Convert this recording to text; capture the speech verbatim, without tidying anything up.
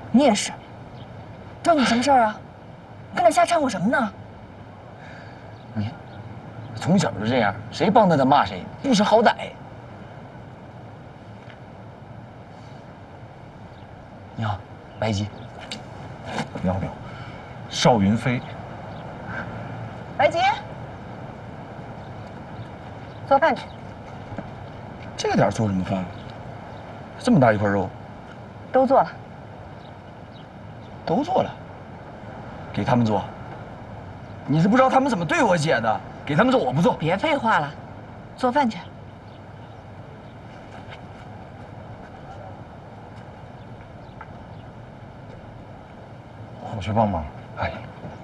你也是，找你什么事儿啊？跟那瞎掺和什么呢？ 你从小就这样，谁帮他他骂谁，不识好歹。你好，白姬。 你好，你好，邵云飞。 白姬，做饭去。 这个点做什么饭？这么大一块肉， 都做了。 都做了，给他们做。你是不知道他们怎么对我姐的，给他们做我不做。 别废话了，做饭去。 我去帮忙。哎。